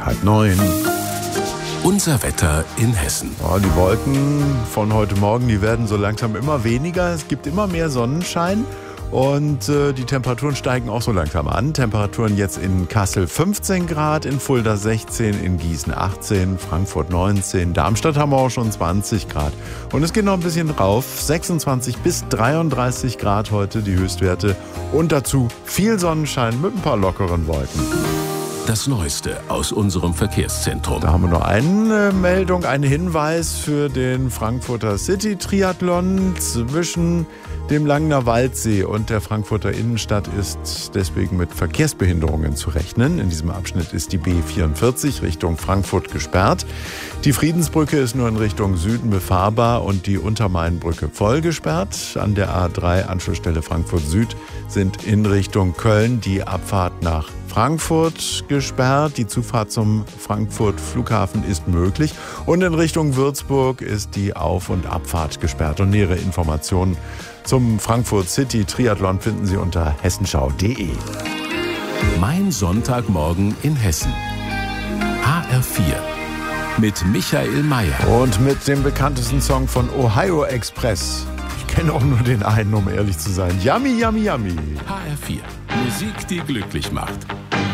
8:30. Unser Wetter in Hessen. Ja, die Wolken von heute Morgen, die werden so langsam immer weniger. Es gibt immer mehr Sonnenschein und die Temperaturen steigen auch so langsam an. Temperaturen jetzt in Kassel 15 Grad, in Fulda 16, in Gießen 18, Frankfurt 19, Darmstadt haben wir auch schon 20 Grad. Und es geht noch ein bisschen rauf, 26 bis 33 Grad heute die Höchstwerte und dazu viel Sonnenschein mit ein paar lockeren Wolken. Das Neueste aus unserem Verkehrszentrum. Da haben wir noch eine Meldung, einen Hinweis für den Frankfurter City-Triathlon. Zwischen dem Langener Waldsee und der Frankfurter Innenstadt ist deswegen mit Verkehrsbehinderungen zu rechnen. In diesem Abschnitt ist die B44 Richtung Frankfurt gesperrt. Die Friedensbrücke ist nur in Richtung Süden befahrbar und die Untermainbrücke voll gesperrt. An der A3 Anschlussstelle Frankfurt Süd sind in Richtung Köln die Abfahrt nach Frankfurt gesperrt. Die Zufahrt zum Frankfurt Flughafen ist möglich. Und in Richtung Würzburg ist die Auf- und Abfahrt gesperrt. Und nähere Informationen zum Frankfurt City Triathlon finden Sie unter hessenschau.de. Mein Sonntagmorgen in Hessen. HR4 mit Michael Mayer. Und mit dem bekanntesten Song von Ohio Express. Ich kenne auch nur den einen, um ehrlich zu sein. Yummy, yummy, yummy. HR4. Musik, die glücklich macht.